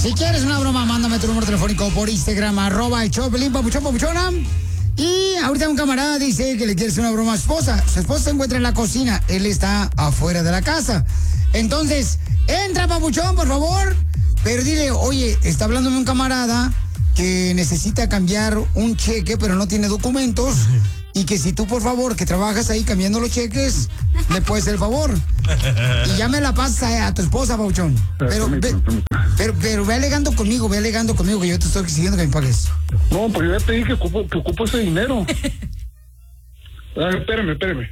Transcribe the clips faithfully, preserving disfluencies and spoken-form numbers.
Si quieres una broma, mándame tu número telefónico por Instagram, arroba el Choplin, papuchón, papuchona. Y ahorita un camarada dice que le quiere hacer una broma a su esposa. Su esposa se encuentra en la cocina, él está afuera de la casa. Entonces, entra, papuchón, por favor. Pero dile, oye, está hablándome un camarada que necesita cambiar un cheque, pero no tiene documentos. Y que si tú, por favor, que trabajas ahí cambiando los cheques, le puedes hacer el favor. Y ya me la pasas a, a tu esposa, papuchón. Pero ve, pero, pero ve alegando conmigo, ve alegando conmigo, que yo te estoy exigiendo que me pagues. No, pues yo ya te dije que ocupo, que ocupo ese dinero. A ver, espérame, espérame.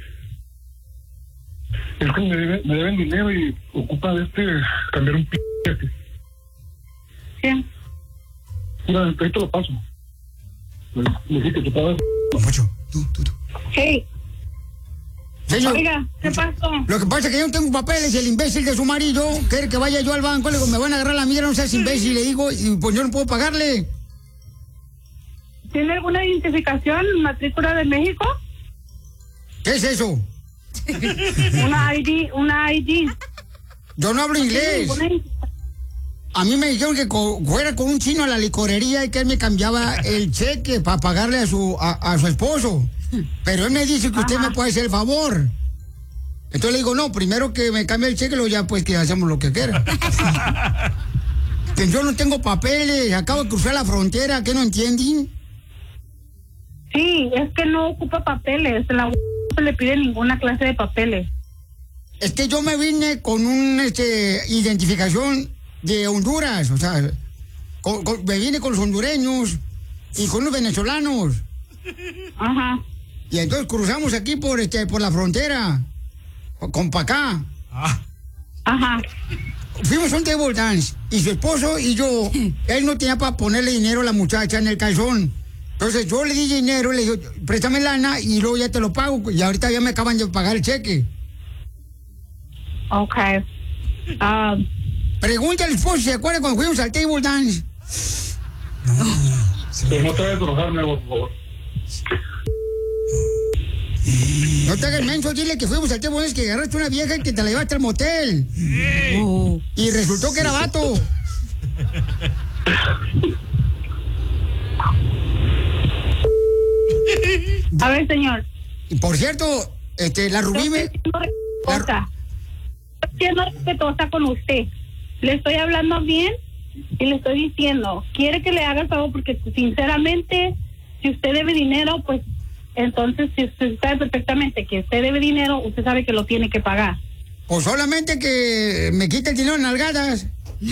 Es que me, debe, me deben dinero y ocupa de este cambiar un p***. ¿Quién? Mira, ahí te lo paso. Le dije que te pagas. Papuchón, tú, tú, tú. Hey. Señor, Oiga, ¿qué pasó? Lo que pasa es que yo no tengo papeles y el imbécil de su marido quiere que vaya yo al banco, le digo, me van a agarrar la mierda, no seas imbécil, le digo, y pues yo no puedo pagarle. ¿Tiene alguna identificación, matrícula de México? ¿Qué es eso? Una I D, una I D. Yo no hablo inglés. A mí me dijeron que co fuera con un chino a la licorería y que él me cambiaba el cheque para pagarle a su a, a su esposo. Pero él me dice que usted Ajá. me puede hacer el favor. Entonces le digo, no, primero que me cambie el cheque, luego ya pues que hacemos lo que quiera. Que yo no tengo papeles, acabo de cruzar la frontera, ¿qué no entienden? Sí, es que no ocupa papeles, la no se le pide ninguna clase de papeles. Es que yo me vine con una este, identificación de Honduras, o sea, con, con, me vine con los hondureños y con los venezolanos. Ajá. Y entonces cruzamos aquí por este por la frontera, con pa' acá. Ajá. Fuimos a un table dance y su esposo y yo, él no tenía para ponerle dinero a la muchacha en el calzón. Entonces yo le di dinero, le dije, préstame lana y luego ya te lo pago. Y ahorita ya me acaban de pagar el cheque. Ok. Um, Pregúntale al esposo si se acuerda cuando fuimos al table dance. No, pero no te vayas a enojar, por favor. No te hagas menso, dile que fuimos al table dance, que agarraste una vieja y que te la llevaste al motel. Sí. Oh. Y resultó que era vato. A ver, señor. Y por cierto, este, la Rubí me... La... siendo respetuosa con usted. Le estoy hablando bien y le estoy diciendo, quiere que le haga el favor porque sinceramente, si usted debe dinero, pues entonces si usted sabe perfectamente que usted debe dinero, usted sabe que lo tiene que pagar. Pues solamente que me quite el dinero en nalgadas.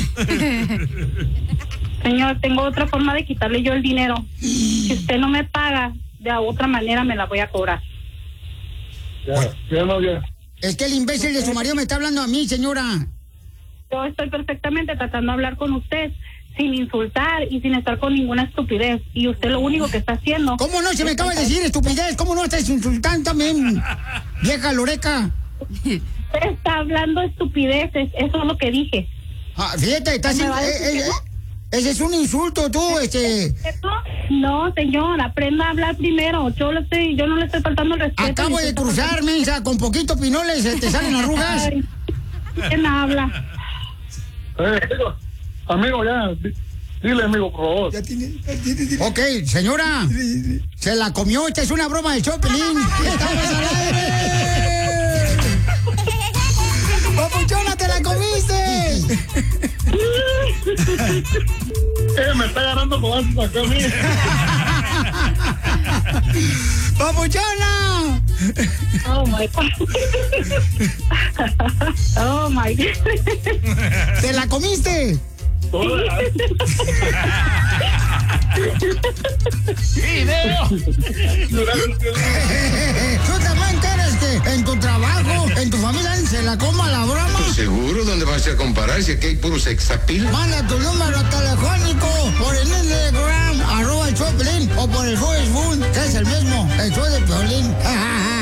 Señor, tengo otra forma de quitarle yo el dinero. Si usted no me paga, de otra manera me la voy a cobrar. Ya, ya no, ya. Es que el imbécil de su marido me está hablando a mí, señora. Yo estoy perfectamente tratando de hablar con usted sin insultar y sin estar con ninguna estupidez. Y usted lo único que está haciendo... ¿Cómo no? Se me acaba de decir estupidez. ¿Cómo no estás insultando también, vieja loreca? Usted está hablando estupideces. Eso es lo que dije. Ah, fíjate, estás... Eh, eh, eh, ese es un insulto, tú, este... No, señor, aprenda a hablar primero. Yo, lo estoy, yo no le estoy faltando el respeto. Acabo de cruzar, mensa, con poquito pinoles te salen arrugas. Ay, ¿quién habla? Eh, amigo, amigo, ya, dile, amigo, por favor. Ya tiene, ya tiene, tiene. Ok, señora, se la comió, esta es una broma de Choplin. ¡Estamos al aire! ¡Papuchona, te la comiste! Eh, me está agarrando con algo acá, mire. ¡Papuchona! Oh my God. Oh my God. ¿Te la comiste? ¡Video! ¿Tú también quieres que en tu trabajo, en tu familia, se la coma la broma? ¿Seguro? ¿Dónde vas a comparar si aquí hay puro sexapil? Manda tu número telefónico por el Instagram, arroba el Choplin, o por el Facebook, que es el mismo, el show de Piolín.